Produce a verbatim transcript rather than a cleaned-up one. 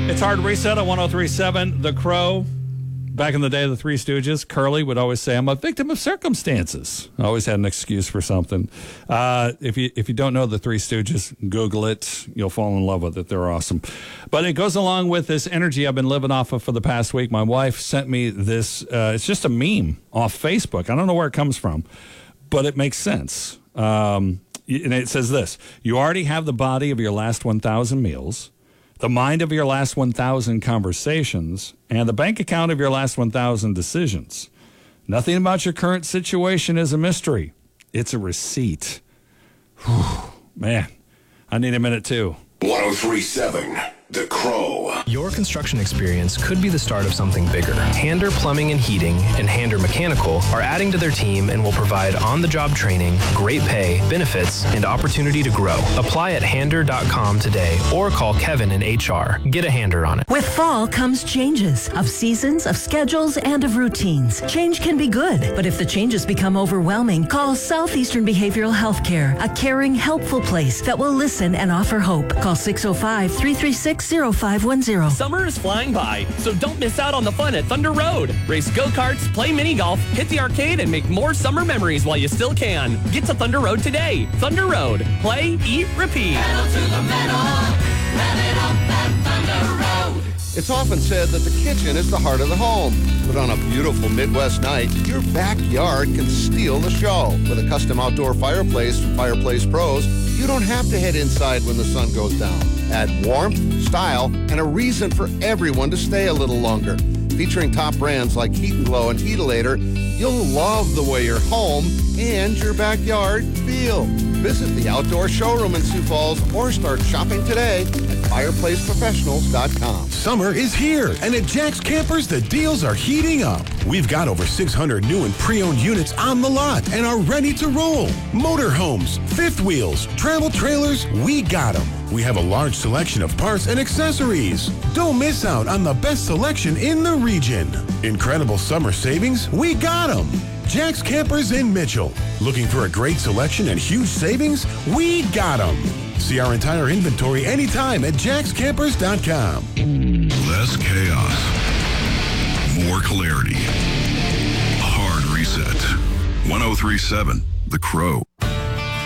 It's Hard Reset on one oh three point seven. The Crow. Back in the day of the Three Stooges, Curly would always say, I'm a victim of circumstances. I always had an excuse for something. Uh, if you if you don't know the Three Stooges, Google it. You'll fall in love with it. They're awesome. But it goes along with this energy I've been living off of for the past week. My wife sent me this. Uh, it's just a meme off Facebook. I don't know where it comes from, but it makes sense. Um, and it says this: you already have the body of your last one thousand meals, the mind of your last one thousand conversations, and the bank account of your last one thousand decisions. Nothing about your current situation is a mystery. It's a receipt. Whew, man, I need a minute too. one oh three point seven, The Crow. Your construction experience could be the start of something bigger. Hander Plumbing and Heating and Hander Mechanical are adding to their team and will provide on-the-job training, great pay, benefits, and opportunity to grow. Apply at hander dot com today or call Kevin in H R. Get a hander on it. With fall comes changes of seasons, of schedules, and of routines. Change can be good, but if the changes become overwhelming, call Southeastern Behavioral Healthcare, a caring, helpful place that will listen and offer hope. Call six oh five, three three six, oh five one oh. Summer is flying by, so don't miss out on the fun at Thunder Road. Race go-karts, play mini golf, hit the arcade, and make more summer memories while you still can. Get to Thunder Road today. Thunder Road. Play, eat, repeat. Pedal to the metal. Rev it up at Thunder Road. It's often said that the kitchen is the heart of the home. But on a beautiful Midwest night, your backyard can steal the show. With a custom outdoor fireplace from Fireplace Pros, you don't have to head inside when the sun goes down. Add warmth, style, and a reason for everyone to stay a little longer. Featuring top brands like Heat and Glow and Heatalator, you'll love the way your home and your backyard feel. Visit the outdoor showroom in Sioux Falls or start shopping today at fireplace professionals dot com. Summer is here, and at Jack's Campers, the deals are heating up. We've got over six hundred new and pre-owned units on the lot and are ready to roll. Motorhomes, fifth wheels, travel trailers, we got them. We have a large selection of parts and accessories. Don't miss out on the best selection in the region. Incredible summer savings, we got them. Jack's Campers in Mitchell. Looking for a great selection and huge savings? We got them. See our entire inventory anytime at jacks campers dot com. Less chaos. More clarity. Hard Reset. one oh three point seven, The Crow.